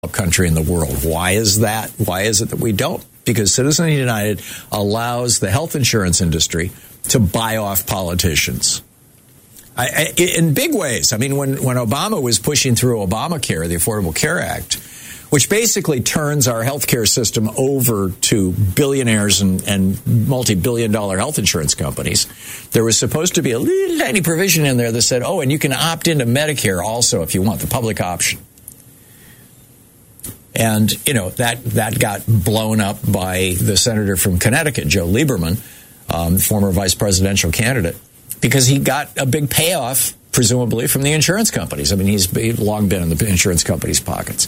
country in the world. Why is that? Why is it that we don't? Because Citizens United allows the health insurance industry to buy off politicians. In big ways. I mean, when Obama was pushing through Obamacare, the Affordable Care Act, which basically turns our healthcare system over to billionaires and multi-billion-dollar health insurance companies, there was supposed to be a little tiny provision in there that said, oh, and you can opt into Medicare also if you want the public option. And, you know, that got blown up by the senator from Connecticut, Joe Lieberman, former vice presidential candidate, because he got a big payoff, presumably, from the insurance companies. I mean, he's long been in the insurance companies' pockets.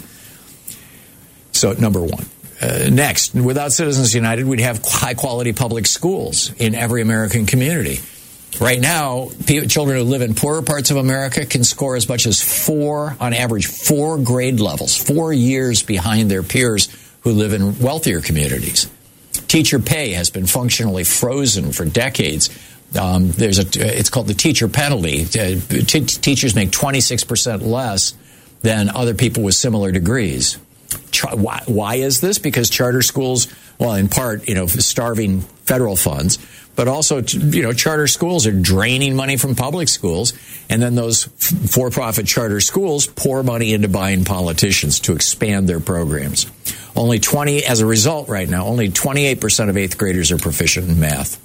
So, number one. Next, without Citizens United, we'd have high-quality public schools in every American community. Right now, children who live in poorer parts of America can score as much as on average, 4 grade levels, 4 years behind their peers who live in wealthier communities. Teacher pay has been functionally frozen for decades. It's called the teacher penalty. Teachers make 26% less than other people with similar degrees. Why is this? Because charter schools, well, in part, starving federal funds, but also, charter schools are draining money from public schools, and then those for-profit charter schools pour money into buying politicians to expand their programs. As a result, right now, only 28% of 8th graders are proficient in math.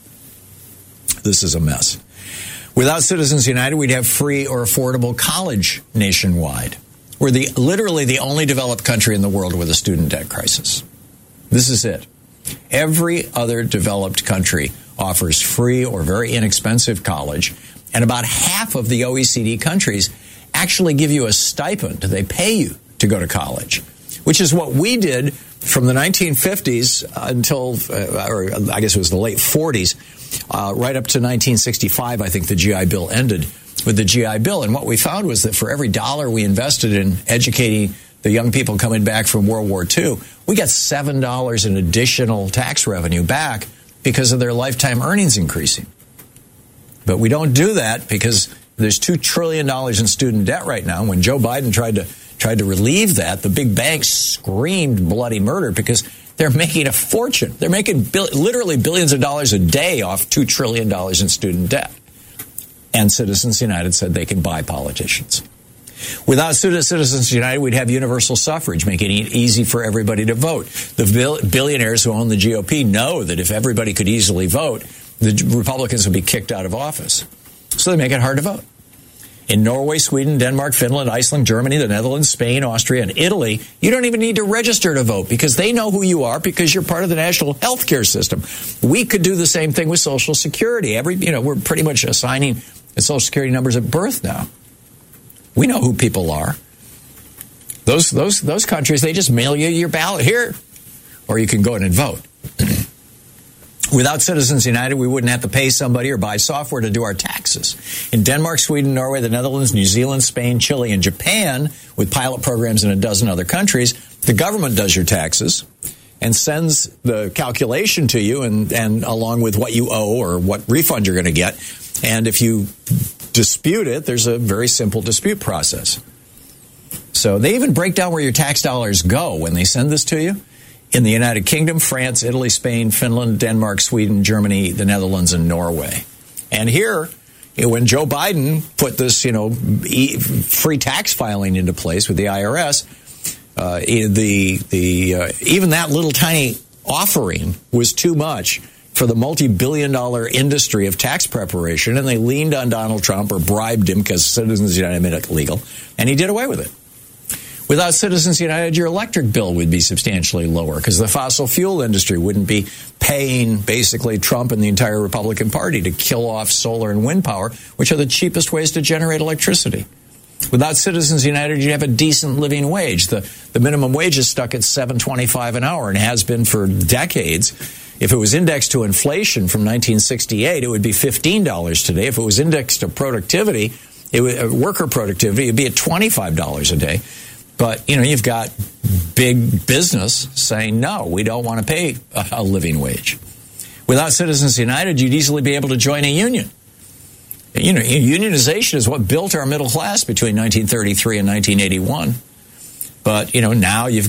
This is a mess. Without Citizens United, we'd have free or affordable college nationwide. We're literally the only developed country in the world with a student debt crisis. This is it. Every other developed country offers free or very inexpensive college, and about half of the OECD countries actually give you a stipend. They pay you to go to college, which is what we did from the 1950s until, or I guess it was the late 40s, right up to 1965, I think the GI Bill ended with the GI Bill. And what we found was that for every dollar we invested in educating the young people coming back from World War II, we got $7 in additional tax revenue back because of their lifetime earnings increasing. But we don't do that because there's $2 trillion in student debt right now. When Joe Biden tried to relieve that, the big banks screamed bloody murder because they're making a fortune. They're making literally billions of dollars a day off $2 trillion in student debt. And Citizens United said they can buy politicians. Without Citizens United, we'd have universal suffrage, making it easy for everybody to vote. The billionaires who own the GOP know that if everybody could easily vote, the Republicans would be kicked out of office. So they make it hard to vote. In Norway, Sweden, Denmark, Finland, Iceland, Germany, the Netherlands, Spain, Austria, and Italy, you don't even need to register to vote because they know who you are because you're part of the national health care system. We could do the same thing with Social Security. We're pretty much assigning Social Security numbers at birth now. We know who people are. Those countries, they just mail you your ballot here, or you can go in and vote. Without Citizens United, we wouldn't have to pay somebody or buy software to do our taxes. In Denmark, Sweden, Norway, the Netherlands, New Zealand, Spain, Chile, and Japan, with pilot programs in a dozen other countries, the government does your taxes and sends the calculation to you and along with what you owe or what refund you're going to get. And if you dispute it, there's a very simple dispute process. So they even break down where your tax dollars go when they send this to you. In the United Kingdom, France, Italy, Spain, Finland, Denmark, Sweden, Germany, the Netherlands, and Norway. And here, when Joe Biden put this, free tax filing into place with the IRS, even that little tiny offering was too much for the multi-billion-dollar industry of tax preparation, and they leaned on Donald Trump or bribed him because Citizens United made it legal, and he did away with it. Without Citizens United, your electric bill would be substantially lower because the fossil fuel industry wouldn't be paying basically Trump and the entire Republican Party to kill off solar and wind power, which are the cheapest ways to generate electricity. Without Citizens United, you'd have a decent living wage. The minimum wage is stuck at $7.25 an hour and has been for decades. If it was indexed to inflation from 1968, it would be $15 today. If it was indexed to productivity, worker productivity, it would be at $25 a day. But, you've got big business saying, no, we don't want to pay a living wage. Without Citizens United, you'd easily be able to join a union. Unionization is what built our middle class between 1933 and 1981. But, now you've